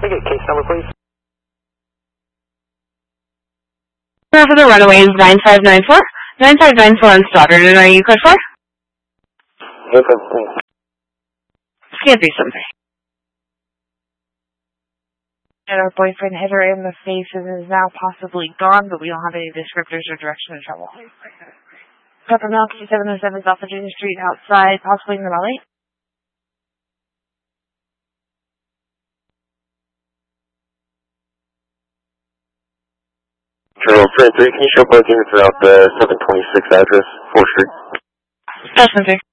Okay, case number, please. For the runaway is 9594. 9594 on Stoddard, and are you code 4? Okay, thanks. Scan 373. And our boyfriend hit her in the face and is now possibly gone, but we don't have any descriptors or direction of travel. Peppermilk, 2707 South Virginia Street, outside, possibly in the valley. Journal 3, can you show both units around the 726 address, 4th Street? Passenger.